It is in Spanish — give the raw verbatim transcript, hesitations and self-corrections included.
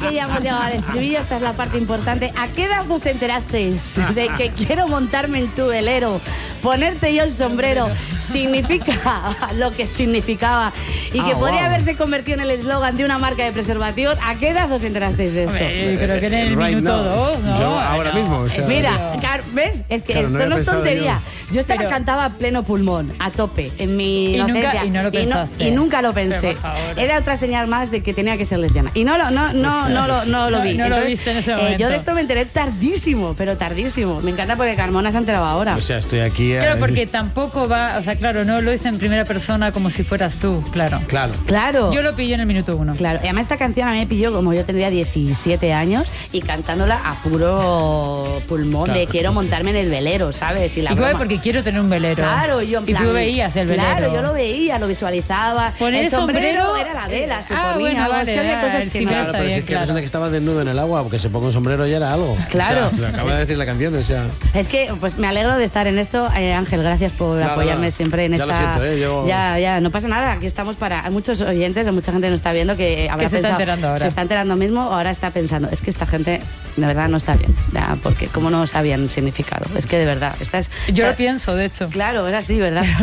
que ya hemos llegado al estribillo, esta es la parte importante. ¿A qué edad os enterasteis de que quiero montarme en tu velero? Ponerte yo el sombrero significa lo que significaba y que Ah, podría wow. haberse convertido en el eslogan de una marca de preservación. ¿A qué edad os enterasteis de esto? Hombre, creo que en el Right minuto now. dos, ¿no? Yo ahora No. mismo, o sea, Mira, claro, ¿ves? Es que Claro, no esto había no es pensado tontería. Yo, yo. estaba Pero- cantaba a pleno pulmón, a tope, en mi Y nunca- inocencia. y no lo pensaste. Y, nunca lo pensé. Pero, por favor. Era otra señal más de que tenía que ser lesbiana. Y no lo, no, no, no, lo, no lo No, vi. no lo viste en ese eh, momento. yo de esto me enteré tardísimo, pero tardísimo. Me encanta porque Carmona se ha enterado ahora. O sea, estoy aquí... Claro, eh, porque tampoco va, o sea, claro, no lo hice en primera persona como si fueras tú, claro. Claro. Claro. Yo lo pillé en el minuto uno. Claro, y además esta canción a mí me pilló como yo tendría diecisiete años y cantándola a puro pulmón Claro. de quiero montarme en el velero, ¿sabes? Y la Y fue broma. porque quiero tener un velero. Claro, yo en Y plan, tú veías el velero. Claro, yo lo veía, lo visualizaba. Poner el sombrero, sombrero, era la vela, eh, suponía. ah, bueno, algo, vale, es que había ah, cosas el que sí, no. pero Claro, está pero bien, si es que la claro. persona que estaba desnudo en el agua, porque se ponga un sombrero ya era algo. Claro. O sea, lo acaba de decir la canción, o sea... Es que pues me alegro de estar en esto, eh, Ángel, gracias por Nada, apoyarme nada. siempre en Ya lo esta. siento, ¿eh? Yo- Ya, ya, no pasa nada, aquí estamos para hay muchos oyentes, hay mucha gente que nos está viendo que habrá se está pensado- enterando ahora. se está enterando mismo, o ahora está pensando, es que esta gente de verdad no está bien, ya, porque cómo no sabían significado, es que de verdad, esta es, Yo esta- lo pienso, de hecho. Claro, es así, ¿verdad?